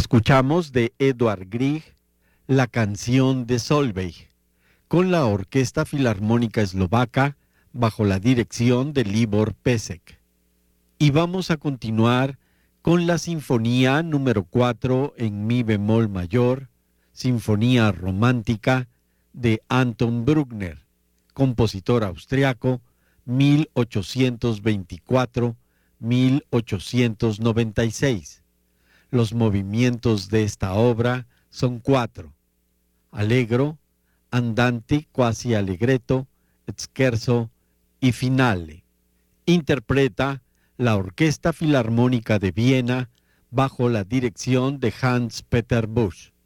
Escuchamos de Edvard Grieg La canción de Solveig, con la Orquesta Filarmónica Eslovaca bajo la dirección de Libor Pesek. Y vamos a continuar con la Sinfonía número 4 en Mi bemol mayor, Sinfonía Romántica de Anton Bruckner, compositor austriaco, 1824-1896. Los movimientos de esta obra son 4: Allegro, Andante quasi allegretto, Scherzo y Finale. Interpreta la Orquesta Filarmónica de Viena bajo la dirección de Hans Peter Busch.